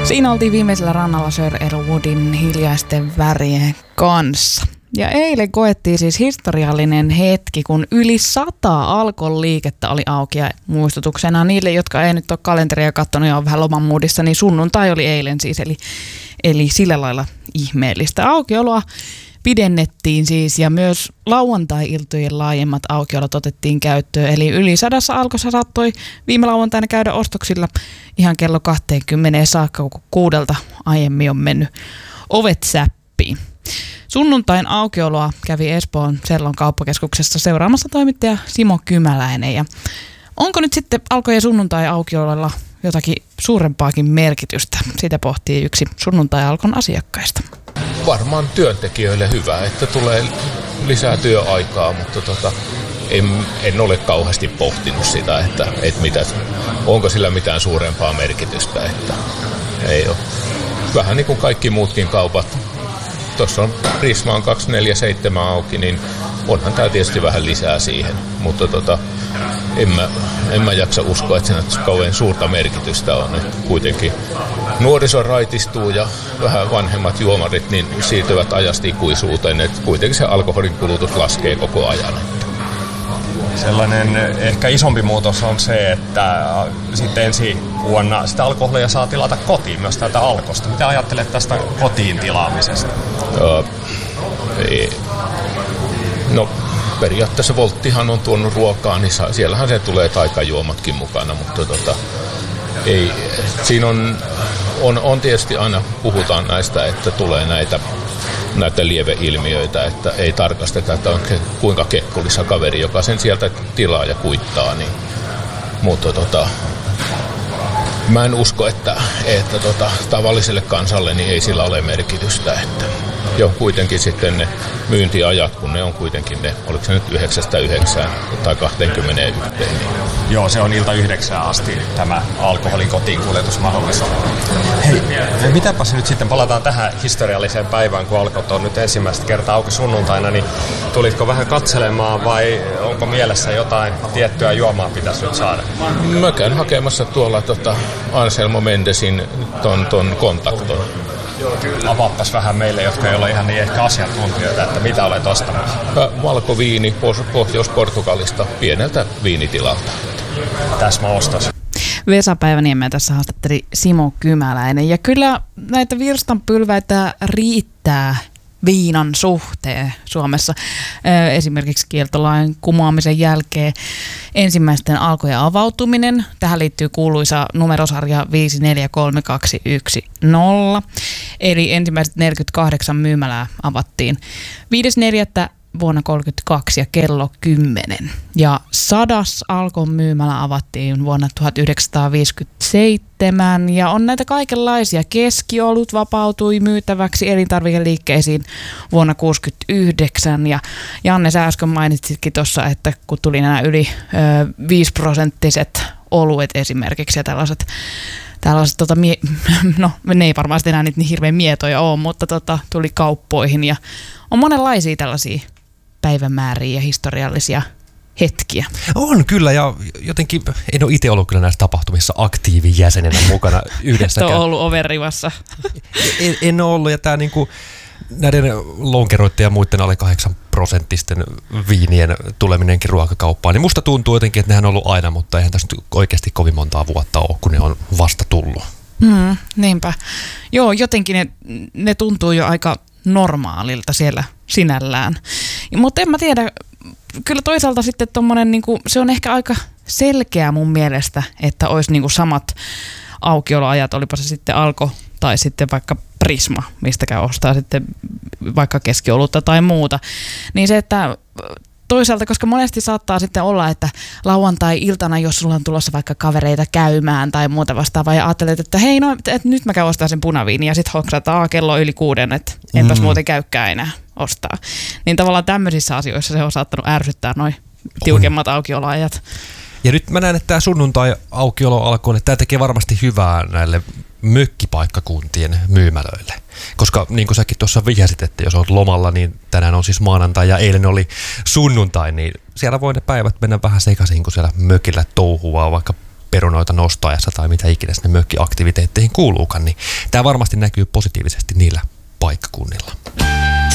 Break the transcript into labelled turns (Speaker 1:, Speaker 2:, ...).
Speaker 1: Siinä oltiin viimeisellä rannalla Sir Erwoodin Hiljaisten värien kanssa. Ja eilen koettiin siis historiallinen hetki, kun yli 100 Alkon liikettä oli auki. Ja muistutuksena niille, jotka ei nyt ole kalenteria katsonut ja on vähän loman moodissa, niin sunnuntai oli eilen siis. Eli sillä lailla ihmeellistä aukioloa pidennettiin siis, ja myös lauantai-iltojen laajemmat aukiolot otettiin käyttöön. Eli yli 100 Alkossa saattoi viime lauantaina käydä ostoksilla ihan kello 20 saakka, kun 6 aiemmin on mennyt ovet säppiin. Sunnuntain aukioloa kävi Espoon Sellon kauppakeskuksessa seuraamassa toimittaja Simo Kymäläinen. Ja onko nyt sitten Alko- ja sunnuntai-aukioloilla jotakin suurempaakin merkitystä? Sitä pohtii yksi sunnuntai-Alkon asiakkaista.
Speaker 2: Varmaan työntekijöille hyvä, että tulee lisää työaikaa, mutta en ole kauheasti pohtinut sitä, että onko sillä mitään suurempaa merkitystä. Että ei ole. Vähän niin kuin kaikki muutkin kaupat. Tuossa on Prisma on 247 auki, niin onhan tämä tietysti vähän lisää siihen, mutta en mä jaksa uskoa, että siinä kauhean suurta merkitystä on. Että kuitenkin nuoriso raitistuu ja vähän vanhemmat juomarit niin siirtyvät ajasta ikuisuuteen, että kuitenkin se alkoholin kulutus laskee koko ajan.
Speaker 3: Sellainen ehkä isompi muutos on se, että sitten ensi vuonna sitä alkoholia saa tilata kotiin myös täältä Alkosta. Mitä ajattelet tästä kotiin tilaamisesta?
Speaker 2: No periaatteessa Volttihan on tuonut ruokaa, niin siellähän se tulee taikajuomatkin mukana, mutta ei, siinä on tietysti aina puhutaan näistä, että tulee näitä lieveilmiöitä, että ei tarkasteta, että on kuinka kekkulissa kaveri, joka sen sieltä tilaa ja kuittaa, niin, mutta mä en usko, että tavalliselle kansalle niin ei sillä ole merkitystä, että jo kuitenkin sitten ne myyntiajat, kun ne on kuitenkin ne, oliko se nyt 9-9 tai 21. Niin.
Speaker 3: Joo, se on ilta 9 asti tämä alkoholin kotiin kuljetus mahdollista. Hei, mitäpäs nyt sitten palataan tähän historialliseen päivään, kun Alkot on nyt ensimmäistä kertaa auki sunnuntaina, niin tulitko vähän katselemaan vai onko mielessä jotain tiettyä juomaa pitäisi nyt saada?
Speaker 2: Mä käyn hakemassa tuolla Anselmo Mendesin ton kontakton.
Speaker 3: Avaappas vähän meille, jotka ei ole ihan niin ehkä asiantuntijoita, että mitä olet ostanut.
Speaker 2: Valkoviini Pohjois-Portugalista pieneltä viinitilalta.
Speaker 3: Täsmä ostos.
Speaker 1: Vesa Päiväniemeä tässä haastatteli Simo Kymäläinen. Ja kyllä näitä virstanpylväitä riittää viinan suhteen Suomessa. Esimerkiksi kieltolain kumoamisen jälkeen ensimmäisten alkojen avautuminen. Tähän liittyy kuuluisa numerosarja 543210. Eli ensimmäiset 48 myymälää avattiin 5.4. vuonna 1932 ja kello 10. Ja 100. Alkon myymälä avattiin vuonna 1957 ja on näitä kaikenlaisia. Keskiolut vapautui myytäväksi elintarvikeliikkeisiin vuonna 1969 ja Janne, sä äsken mainitsitkin tuossa, että kun tuli nämä yli 5% oluet esimerkiksi ja tällaiset no ne ei varmasti enää niin hirveän mietoja ole, mutta tuli kauppoihin ja on monenlaisia tällaisia päivämääriä ja historiallisia hetkiä.
Speaker 4: On kyllä, ja jotenkin en ole itse ollut kyllä näissä tapahtumissa aktiivijäsenenä mukana yhdessäkään.
Speaker 1: Et ole ollut overrivassa.
Speaker 4: En ole ollut, ja tämä niinku näiden lonkeroiden ja muiden alle 8% viinien tuleminenkin ruokakauppaan, niin musta tuntuu jotenkin, että nehän on ollut aina, mutta eihän tässä oikeasti kovin montaa vuotta ole, kun ne on vasta tullut.
Speaker 1: Niinpä. Joo, jotenkin ne tuntuu jo aika normaalilta siellä sinällään. Mutta en mä tiedä, kyllä toisaalta sitten tommonen, niinku, se on ehkä aika selkeä mun mielestä, että olisi niinku samat aukioloajat, olipa se sitten Alko tai sitten vaikka Prisma, mistäkään ostaa sitten vaikka keskiolutta tai muuta. Niin se, että toisaalta, koska monesti saattaa sitten olla, että lauantai-iltana, jos sulla on tulossa vaikka kavereita käymään tai muuta vastaavaa, ja ajattelet, että hei, no, että nyt mä käyn ostaa sen punaviini, ja sitten hoksataan kello on yli 6, että enpäs muuten käykään enää ostaa. Niin tavallaan tämmöisissä asioissa se on saattanut ärsyttää noi tiukemmat aukioloajat.
Speaker 4: Ja nyt mä näen, että tämä sunnuntai-aukiolo alkoi, että tämä tekee varmasti hyvää näille mökkipaikkakuntien myymälöille. Koska niin kuin säkin tuossa vihjasit, että jos olet lomalla, niin tänään on siis maanantai ja eilen oli sunnuntai, niin siellä voi ne päivät mennä vähän sekaisin, kun siellä mökillä touhuaa vaikka perunoita nostoajassa tai mitä ikinä sinne mökkiaktiviteetteihin kuuluukaan, niin tämä varmasti näkyy positiivisesti niillä